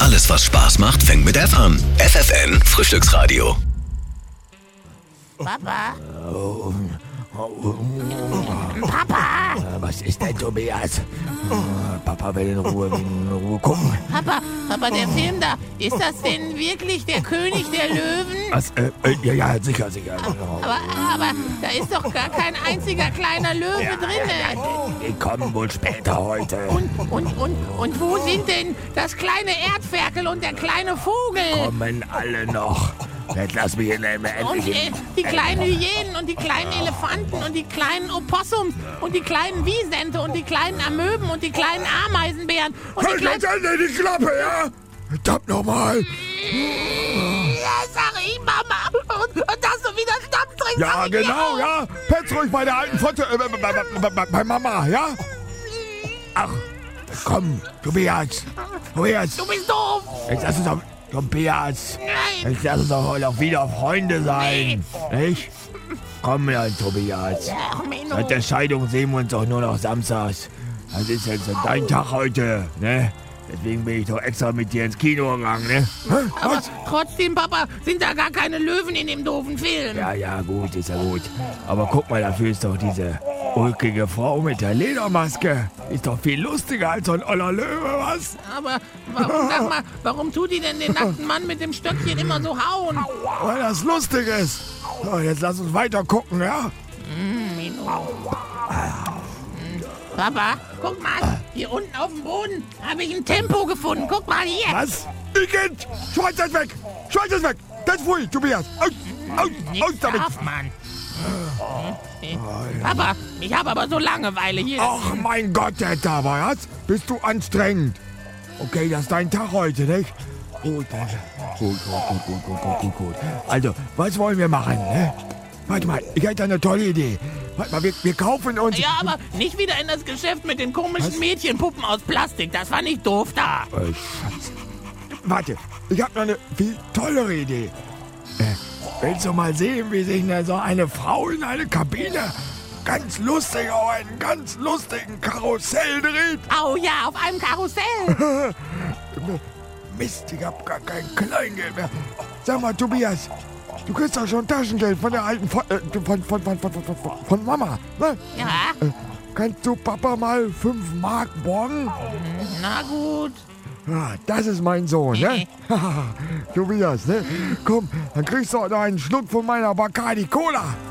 Alles, was Spaß macht, fängt mit F an. FFN Frühstücksradio. Papa? Papa! Was ist denn, Tobias? Papa will in Ruhe gucken. Papa, der Film da, ist das denn wirklich der König der Löwen? Was? Ja, sicher. Aber da ist doch gar kein einziger kleiner Löwe drin. Die kommen wohl später heute. Und wo sind denn das kleine Erdferkel und der kleine Vogel? Kommen alle noch. Jetzt lass mich in Und die kleinen Hyänen und die kleinen Elefanten und die kleinen Opossums und die kleinen Wisente und die kleinen Amöben und die kleinen Ameisenbären und die kleinen... Halt die Klappe, ja? Verdammt nochmal. Ja, sag ich, Mama. Und dass du wieder Stopp trinkst. Ja, genau, ja. Petz ruhig bei der alten Fotte, bei Mama, ja? Ach, komm, Tobias. Du bist doof. Jetzt lass uns doch... Tobias, Nein. jetzt lass uns doch heute auch wieder Freunde sein. Nicht? Komm dann, Tobias. Ach, Menno. Seit der Scheidung sehen wir uns doch nur noch samstags. Das ist jetzt dein Tag heute, ne? Deswegen bin ich doch extra mit dir ins Kino gegangen, ne? Aber trotzdem, Papa, sind da gar keine Löwen in dem doofen Film. Ja, gut, ist ja gut. Aber guck mal, dafür ist doch diese ulkige Frau mit der Ledermaske. Ist doch viel lustiger als so ein oller Löwe, was? Aber warum tut die denn den nackten Mann mit dem Stöckchen immer so hauen? Weil das lustig ist. So, jetzt lass uns weiter gucken, ja? Menno. Papa, guck mal, hier unten auf dem Boden habe ich ein Tempo gefunden. Guck mal hier. Was? Igitt! Schmeiß das weg! Das ist Pfui, Tobias! Aus damit! Darf man. Papa, ich habe aber so Langeweile hier. Ach mein Gott, dabei was? Bist du anstrengend? Okay, das ist dein Tag heute, nicht? Gut. Also, was wollen wir machen, ne? Warte mal, ich hätte eine tolle Idee. Warte mal, wir kaufen uns... Ja, aber nicht wieder in das Geschäft mit den komischen Mädchenpuppen aus Plastik. Das war nicht doof da. Schatz. Warte, ich habe noch eine viel tollere Idee. Willst du mal sehen, wie sich so eine Frau in eine Kabine ganz lustig auf einen ganz lustigen Karussell dreht? Oh ja, auf einem Karussell. Mist, ich hab gar kein Kleingeld mehr. Sag mal, Tobias, du kriegst doch schon Taschengeld von der alten von Mama, ne? Ja, Kannst du Papa mal 5 Mark borgen? na gut. Ah, das ist mein Sohn, ne? Tobias, ne? Komm, dann kriegst du noch einen Schluck von meiner Bacardi Cola.